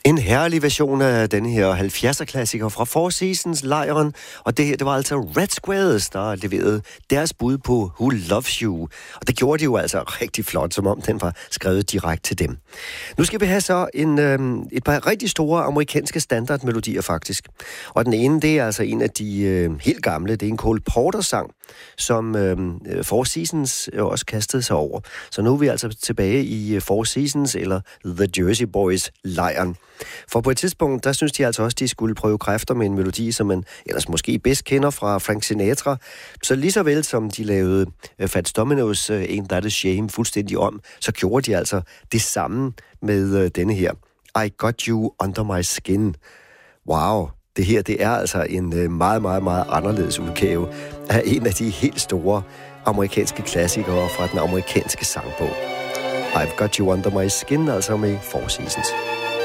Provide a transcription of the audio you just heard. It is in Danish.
En herlig version af denne her 70'er-klassiker fra Four Seasons-lejren, og det her, det var altså Red Squares, der leverede deres bud på Who Loves You. Og det gjorde de jo altså rigtig flot, som om den var skrevet direkte til dem. Nu skal vi have så et par rigtig store amerikanske standardmelodier faktisk. Og den ene, det er altså en af de helt gamle, det er en Cole Porter-sang, som Four Seasons også kastede sig over. Så nu er vi altså tilbage i Four Seasons, eller The Jersey Boys-lejren. For på et tidspunkt, der synes de altså også, de skulle prøve kræfter med en melodi, som man ellers måske bedst kender fra Frank Sinatra. Så lige så vel som de lavede Fats Domino's Ain't That a Shame fuldstændig om, så gjorde de altså det samme med denne her. I Got You Under My Skin. Wow, det her, det er altså en meget, meget, meget anderledes udgave af en af de helt store amerikanske klassikere fra den amerikanske sangbog. I've Got You Under My Skin, altså med Four Seasons.